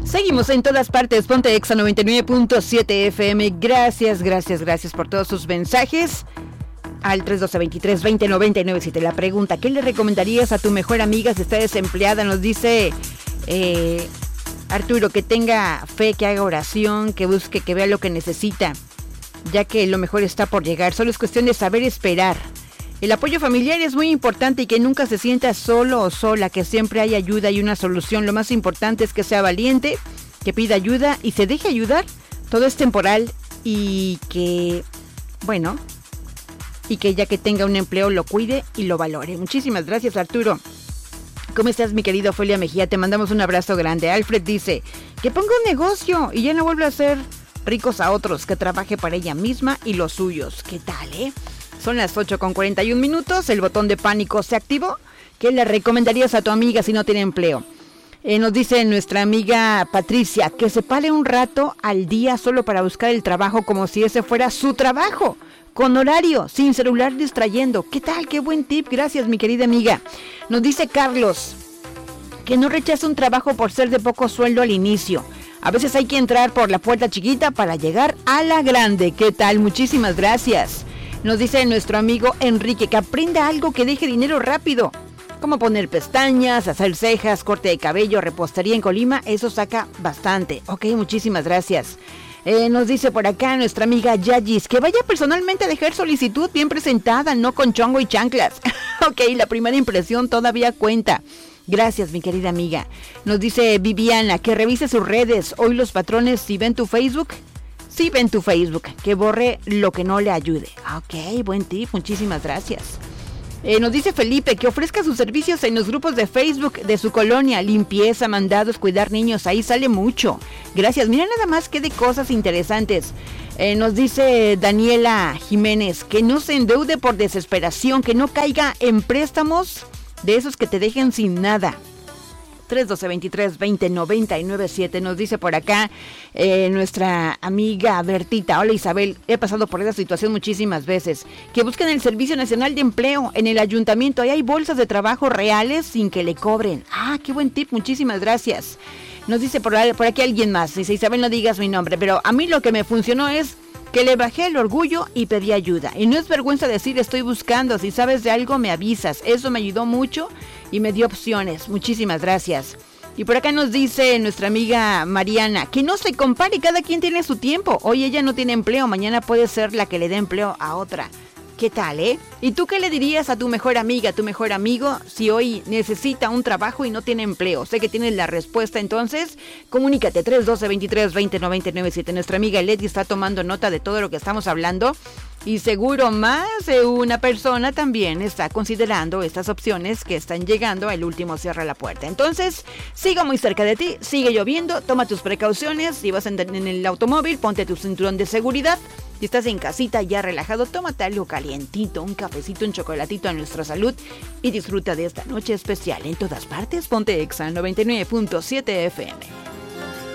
Seguimos en todas partes, ponte Exa 99.7 FM. Gracias por todos sus mensajes. Al 312-23-20-99-7. La pregunta, ¿qué le recomendarías a tu mejor amiga si está desempleada? Nos dice Arturo, que tenga fe, que haga oración, que busque, que vea lo que necesita, ya que lo mejor está por llegar. Solo es cuestión de saber esperar. El apoyo familiar es muy importante y que nunca se sienta solo o sola, que siempre hay ayuda y una solución. Lo más importante es que sea valiente, que pida ayuda y se deje ayudar. Todo es temporal y que, bueno, y que ya que tenga un empleo lo cuide y lo valore. Muchísimas gracias, Arturo. ¿Cómo estás, mi querido Ofelia Mejía? Te mandamos un abrazo grande. Alfred dice que ponga un negocio y ya no vuelva a ser ricos a otros, que trabaje para ella misma y los suyos. ¿Qué tal, Son las 8:41. El botón de pánico se activó. ¿Qué le recomendarías a tu amiga si no tiene empleo? Nos dice nuestra amiga Patricia que se pare un rato al día solo para buscar el trabajo como si ese fuera su trabajo, con horario, sin celular distrayendo. ¿Qué tal? Qué buen tip. Gracias, mi querida amiga. Nos dice Carlos que no rechace un trabajo por ser de poco sueldo al inicio. A veces hay que entrar por la puerta chiquita para llegar a la grande. ¿Qué tal? Muchísimas gracias. Nos dice nuestro amigo Enrique que aprenda algo que deje dinero rápido, como poner pestañas, hacer cejas, corte de cabello, repostería en Colima. Eso saca bastante. Ok, muchísimas gracias. Nos dice por acá nuestra amiga Yagis que vaya personalmente a dejar solicitud bien presentada, no con chongo y chanclas. Ok, la primera impresión todavía cuenta. Gracias, mi querida amiga. Nos dice Viviana que revise sus redes. Hoy los patrones, si ven tu Facebook, sí ven tu Facebook, que borre lo que no le ayude. Ok, buen tip, muchísimas gracias. Nos dice Felipe que ofrezca sus servicios en los grupos de Facebook de su colonia, limpieza, mandados, cuidar niños, ahí sale mucho. Gracias, mira nada más que de cosas interesantes. Nos dice Daniela Jiménez que no se endeude por desesperación, que no caiga en préstamos de esos que te dejen sin nada. 312-23-20-99-7. Nos dice por acá nuestra amiga Bertita. Hola, Isabel, he pasado por esa situación muchísimas veces. Que busquen el Servicio Nacional de Empleo en el ayuntamiento. Ahí hay bolsas de trabajo reales sin que le cobren. Ah, qué buen tip, muchísimas gracias. Nos dice por aquí alguien más. Dice, Isabel, no digas mi nombre, pero a mí lo que me funcionó es que le bajé el orgullo y pedí ayuda. Y no es vergüenza decir estoy buscando. Si sabes de algo, me avisas. Eso me ayudó mucho y me dio opciones. Muchísimas gracias. Y por acá nos dice nuestra amiga Mariana que no se compare, cada quien tiene su tiempo. Hoy ella no tiene empleo, mañana puede ser la que le dé empleo a otra. ¿Qué tal, ¿Y tú qué le dirías a tu mejor amiga, a tu mejor amigo, si hoy necesita un trabajo y no tiene empleo? Sé que tienes la respuesta, entonces comunícate 312-23-20-99-7. Nuestra amiga Leti está tomando nota de todo lo que estamos hablando y seguro más de una persona también está considerando estas opciones que están llegando. El último cierra la puerta. Entonces, sigo muy cerca de ti, sigue lloviendo, toma tus precauciones. Si vas en el automóvil, ponte tu cinturón de seguridad. Si estás en casita ya relajado, tómate algo calientito, un cafecito, un chocolatito a nuestra salud y disfruta de esta noche especial. En todas partes, ponte Exa 99.7 FM.